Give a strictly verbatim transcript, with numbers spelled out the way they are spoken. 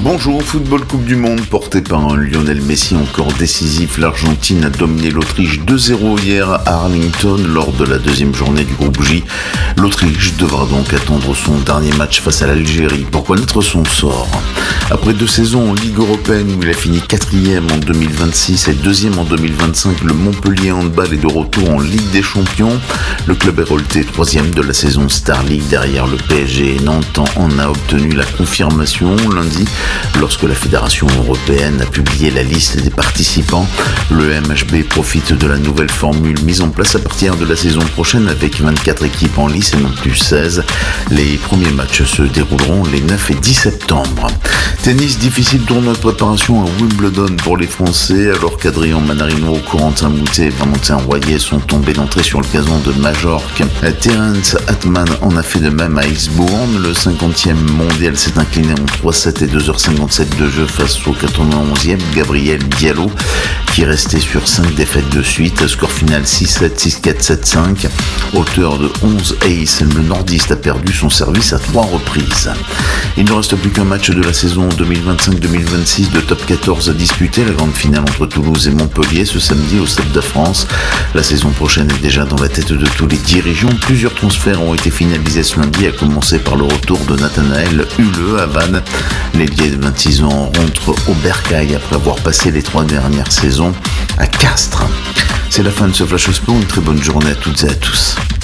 Bonjour, football Coupe du Monde porté par un Lionel Messi encore décisif. L'Argentine a dominé l'Autriche deux zéro hier à Arlington lors de la deuxième journée du groupe J. L'Autriche devra donc attendre son dernier match face à l'Algérie pour connaître son sort. Après deux saisons en Ligue européenne où il a fini quatrième en deux mille vingt-six et deuxième en deux mille vingt-cinq, le Montpellier Handball est de retour en Ligue des Champions. Le club est relevé troisième de la saison Star League derrière le P S G et Nantes en a obtenu la confirmation lundi lorsque la Fédération européenne a publié la liste des participants. Le M H B profite de la nouvelle formule mise en place à partir de la saison prochaine avec vingt-quatre équipes en lice et non plus seize. Les premiers matchs se dérouleront les neuf et dix septembre. Tennis, difficile tournoi de préparation à Wimbledon pour les Français alors qu'Adrien Manarino, Corentin Moutet et Valentin Royer sont tombés d'entrée sur le gazon de Majorque. Terence Atman en a fait de même à Eastbourne. Le cinquantième mondial s'est incliné en trois sept et deux heures cinquante-sept de jeu face au quatre-vingt-onzième Gabriel Diallo qui restait sur cinq défaites de suite. Score final six sept, six quatre, sept cinq. Auteur de onze aces, le nordiste a perdu son service à trois reprises. Il ne reste plus qu'un match de la saison deux mille vingt-cinq deux mille vingt-six de top quatorze à disputer, la grande finale entre Toulouse et Montpellier ce samedi au Stade de France. La saison prochaine est déjà dans la tête de tous les dirigeants. Plusieurs transferts ont été finalisés ce lundi, à commencer par le retour de Nathanaël Huleux à Vannes. L'ailier de vingt-six ans rentre au Bercail après avoir passé les trois dernières saisons à Castres. C'est la fin de ce Flash Sport, une très bonne journée à toutes et à tous.